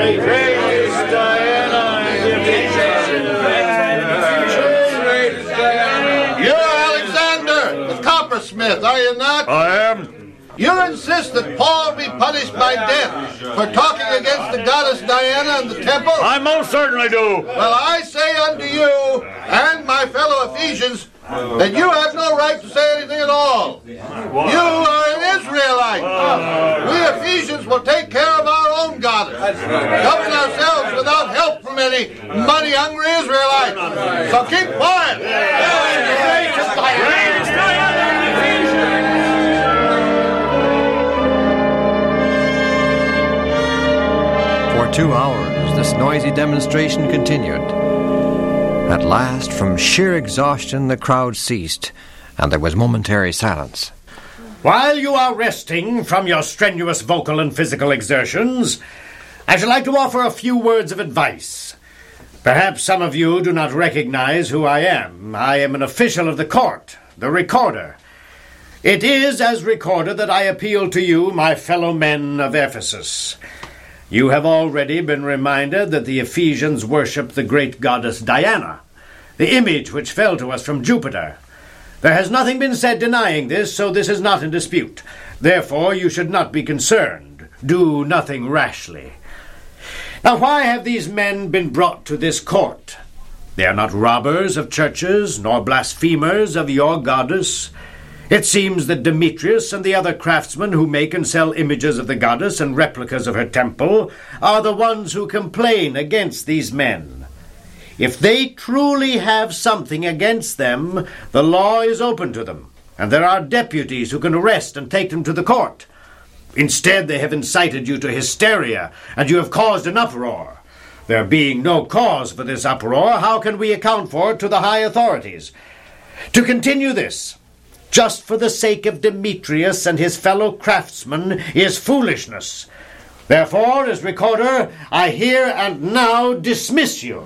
Praise Diana and the Ephesians. You're Alexander, the coppersmith, are you not? I am. You insist that Paul be punished by death for talking against the goddess Diana and the temple? I most certainly do. Well, I say unto you and my fellow Ephesians that you have no right to say anything at all. You are an Israelite. We Ephesians will take care of our own goddess. Govern ourselves without help from any money-hungry Israelites. So keep quiet. For 2 hours, this noisy demonstration continued. At last, from sheer exhaustion, the crowd ceased, and there was momentary silence. While you are resting from your strenuous vocal and physical exertions, I should like to offer a few words of advice. Perhaps some of you do not recognize who I am. I am an official of the court, the recorder. It is as recorder that I appeal to you, my fellow men of Ephesus. You have already been reminded that the Ephesians worship the great goddess Diana, the image which fell to us from Jupiter. There has nothing been said denying this, so this is not in dispute. Therefore, you should not be concerned. Do nothing rashly. Now, why have these men been brought to this court? They are not robbers of churches, nor blasphemers of your goddess. It seems that Demetrius and the other craftsmen who make and sell images of the goddess and replicas of her temple are the ones who complain against these men. If they truly have something against them, the law is open to them, and there are deputies who can arrest and take them to the court. Instead, they have incited you to hysteria, and you have caused an uproar. There being no cause for this uproar, how can we account for it to the high authorities? To continue this, just for the sake of Demetrius and his fellow craftsmen, is foolishness. Therefore, as recorder, I here and now dismiss you.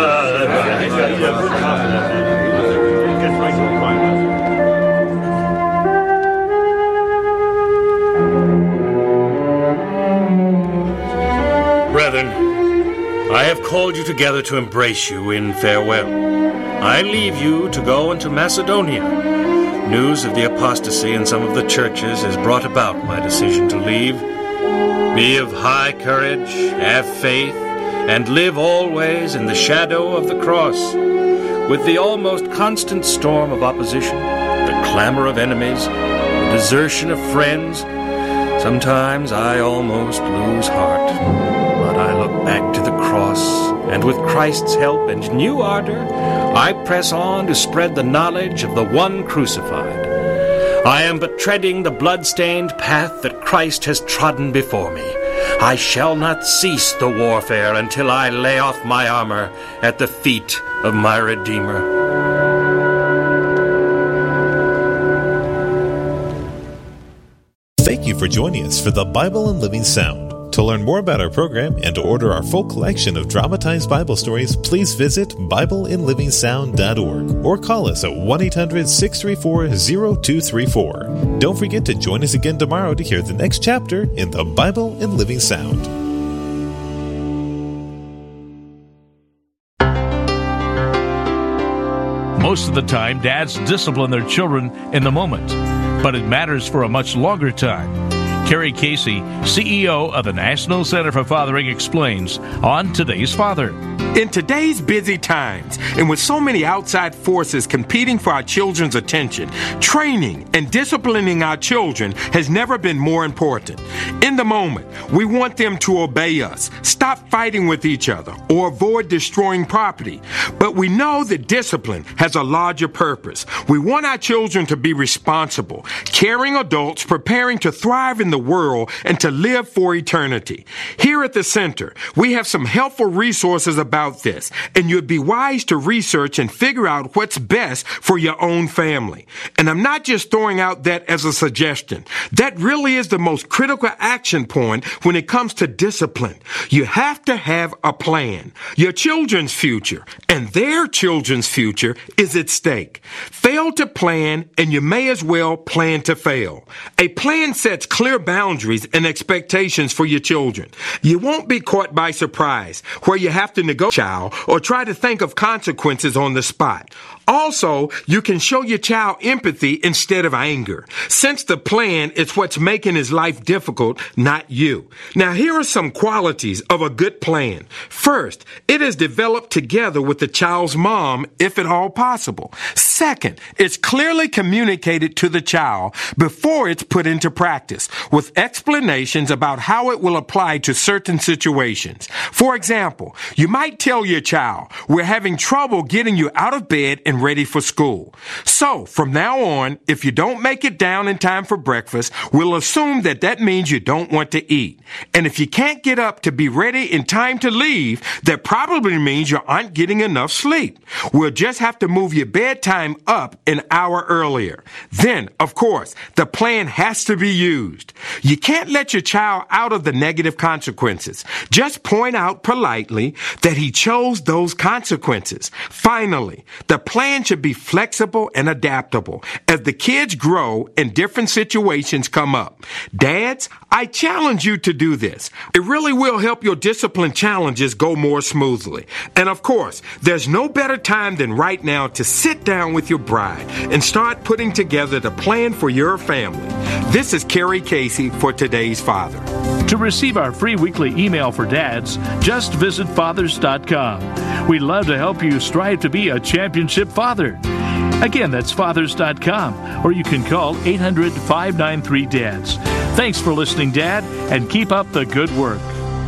Brethren, I have called you together to embrace you in farewell. I leave you to go into Macedonia. News of the apostasy in some of the churches has brought about my decision to leave. Be of high courage, have faith, and live always in the shadow of the cross. With the almost constant storm of opposition, the clamor of enemies, the desertion of friends, sometimes I almost lose heart. But I look back to the cross, and with Christ's help and new ardor, I press on to spread the knowledge of the one crucified. I am but treading the blood-stained path that Christ has trodden before me. I shall not cease the warfare until I lay off my armor at the feet of my Redeemer. Thank you for joining us for the Bible in Living Sound. To learn more about our program and to order our full collection of dramatized Bible stories, please visit BibleInLivingSound.org or call us at 1-800-634-0234. Don't forget to join us again tomorrow to hear the next chapter in the Bible in Living Sound. Most of the time, dads discipline their children in the moment, but it matters for a much longer time. Kerry Casey, CEO of the National Center for Fathering, explains on Today's Father. In today's busy times, and with so many outside forces competing for our children's attention, training and disciplining our children has never been more important. In the moment, we want them to obey us, stop fighting with each other, or avoid destroying property. But we know that discipline has a larger purpose. We want our children to be responsible, caring adults preparing to thrive in the world and to live for eternity. Here at the center, we have some helpful resources about this, and you'd be wise to research and figure out what's best for your own family. And I'm not just throwing out that as a suggestion. That really is the most critical action point when it comes to discipline. You have to have a plan. Your children's future and their children's future is at stake. Fail to plan, and you may as well plan to fail. A plan sets clear boundaries and expectations for your children. You won't be caught by surprise where you have to negotiate or try to think of consequences on the spot. Also, you can show your child empathy instead of anger, since the plan is what's making his life difficult, not you. Now, here are some qualities of a good plan. First, it is developed together with the child's mom, if at all possible. Second, it's clearly communicated to the child before it's put into practice, with explanations about how it will apply to certain situations. For example, you might tell your child, "We're having trouble getting you out of bed and ready for school. So, from now on, if you don't make it down in time for breakfast, we'll assume that means you don't want to eat. And if you can't get up to be ready in time to leave, that probably means you aren't getting enough sleep. We'll just have to move your bedtime up an hour earlier." Then, of course, the plan has to be used. You can't let your child out of the negative consequences. Just point out politely that he chose those consequences. Finally, the plan should be flexible and adaptable as the kids grow and different situations come up. Dads, I challenge you to do this. It really will help your discipline challenges go more smoothly. And of course, there's no better time than right now to sit down with your bride and start putting together the plan for your family. This is Kerry Casey for Today's Father. To receive our free weekly email for dads, just visit fathers.com. We'd love to help you strive to be a championship father. Again, that's fathers.com, or you can call 800-593-DADS. Thanks for listening, Dad, and keep up the good work.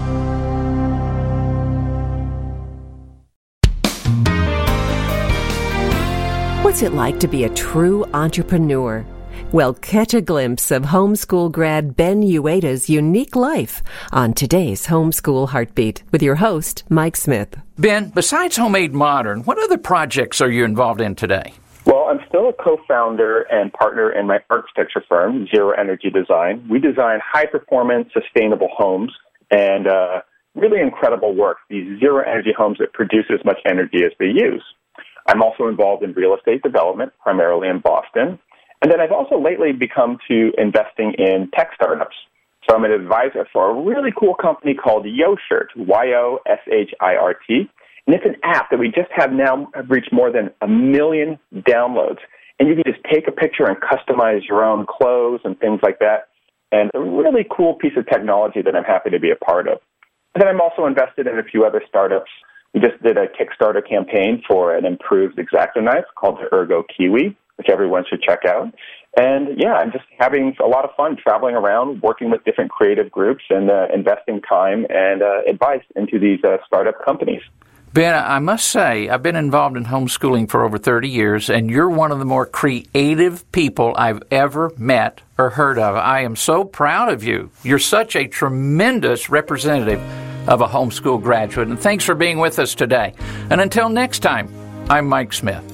What's it like to be a true entrepreneur? Well, catch a glimpse of homeschool grad Ben Ueda's unique life on today's Homeschool Heartbeat with your host, Mike Smith. Ben, besides Homemade Modern, what other projects are you involved in today? Well, I'm still a co-founder and partner in my architecture firm, Zero Energy Design. We design high-performance, sustainable homes and really incredible work, these zero-energy homes that produce as much energy as they use. I'm also involved in real estate development, primarily in Boston. And then I've also lately become to investing in tech startups. So I'm an advisor for a really cool company called YoShirt, Y-O-S-H-I-R-T. And it's an app that we just have reached more than 1 million downloads. And you can just take a picture and customize your own clothes and things like that. And a really cool piece of technology that I'm happy to be a part of. And then I'm also invested in a few other startups. We just did a Kickstarter campaign for an improved X-Acto knife called the Ergo Kiwi, which everyone should check out. And yeah, I'm just having a lot of fun traveling around, working with different creative groups and investing time and advice into these startup companies. Ben, I must say, I've been involved in homeschooling for over 30 years, and you're one of the more creative people I've ever met or heard of. I am so proud of you. You're such a tremendous representative of a homeschool graduate, and thanks for being with us today. And until next time, I'm Mike Smith.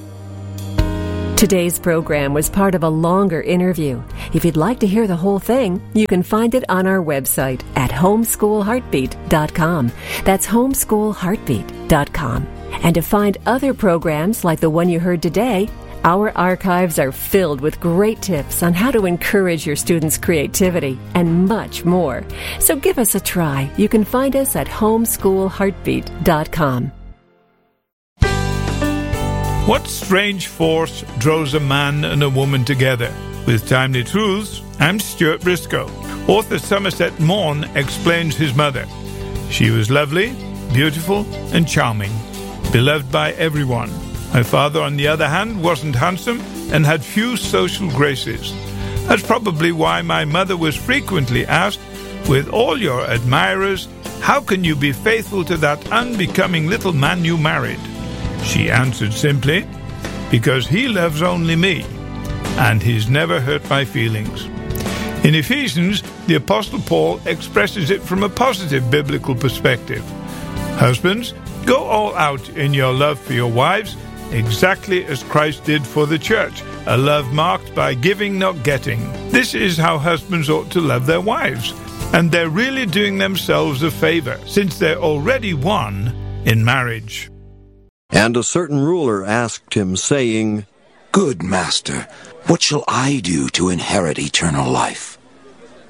Today's program was part of a longer interview. If you'd like to hear the whole thing, you can find it on our website at homeschoolheartbeat.com. That's homeschoolheartbeat.com. And to find other programs like the one you heard today, our archives are filled with great tips on how to encourage your students' creativity and much more. So give us a try. You can find us at homeschoolheartbeat.com. What strange force draws a man and a woman together? With Timely Truths, I'm Stuart Briscoe. Author Somerset Maugham explains his mother. She was lovely, beautiful, and charming, beloved by everyone. My father, on the other hand, wasn't handsome and had few social graces. That's probably why my mother was frequently asked, with all your admirers, how can you be faithful to that unbecoming little man you married? She answered simply, because he loves only me, and he's never hurt my feelings. In Ephesians, the Apostle Paul expresses it from a positive biblical perspective. Husbands, go all out in your love for your wives, exactly as Christ did for the church, a love marked by giving, not getting. This is how husbands ought to love their wives, and they're really doing themselves a favor, since they're already one in marriage. And a certain ruler asked him, saying, Good master, what shall I do to inherit eternal life?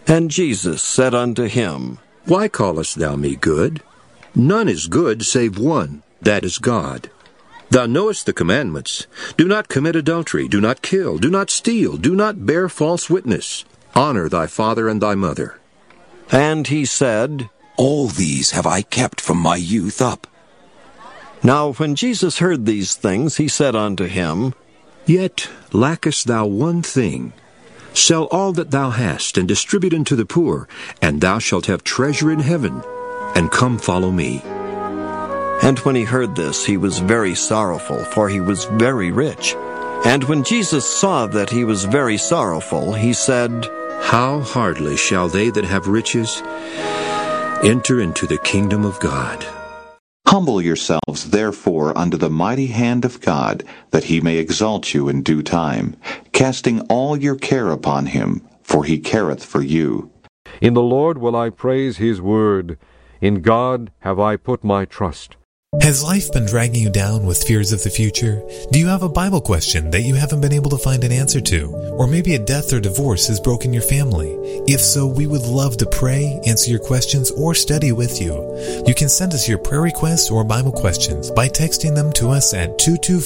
And Jesus said unto him, Why callest thou me good? None is good save one, that is God. Thou knowest the commandments. Do not commit adultery, do not kill, do not steal, do not bear false witness. Honor thy father and thy mother. And he said, All these have I kept from my youth up. Now when Jesus heard these things, he said unto him, Yet lackest thou one thing. Sell all that thou hast, and distribute unto the poor, and thou shalt have treasure in heaven. And come follow me. And when he heard this, he was very sorrowful, for he was very rich. And when Jesus saw that he was very sorrowful, he said, How hardly shall they that have riches enter into the kingdom of God. Humble yourselves, therefore, under the mighty hand of God, that he may exalt you in due time, casting all your care upon him, for he careth for you. In the Lord will I praise his word. In God have I put my trust. Has life been dragging you down with fears of the future? Do you have a Bible question that you haven't been able to find an answer to? Or maybe a death or divorce has broken your family? If so, we would love to pray, answer your questions, or study with you. You can send us your prayer requests or Bible questions by texting them to us at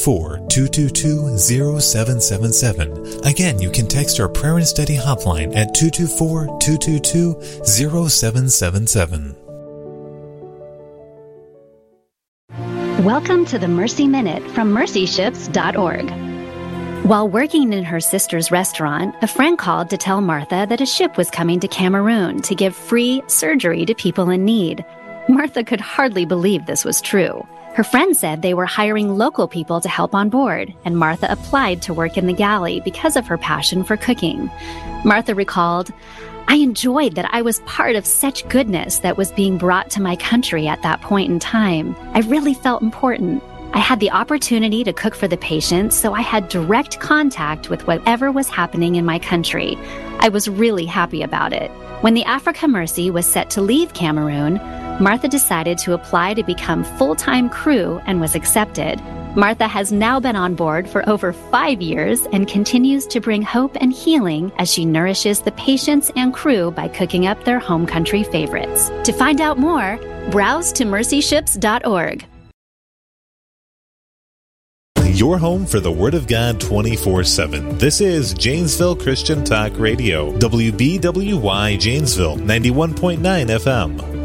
224-222-0777. Again, you can text our prayer and study hotline at 224-222-0777. Welcome to the Mercy Minute from mercyships.org. While working in her sister's restaurant, a friend called to tell Martha that a ship was coming to Cameroon to give free surgery to people in need. Martha could hardly believe this was true. Her friend said they were hiring local people to help on board, and Martha applied to work in the galley because of her passion for cooking. Martha recalled, I enjoyed that I was part of such goodness that was being brought to my country at that point in time. I really felt important. I had the opportunity to cook for the patients, so I had direct contact with whatever was happening in my country. I was really happy about it. When the Africa Mercy was set to leave Cameroon, Martha decided to apply to become full-time crew and was accepted. Martha has now been on board for over 5 years and continues to bring hope and healing as she nourishes the patients and crew by cooking up their home country favorites. To find out more, browse to mercyships.org. Your home for the Word of God 24/7. This is Janesville Christian Talk Radio, WBWY Janesville 91.9 FM.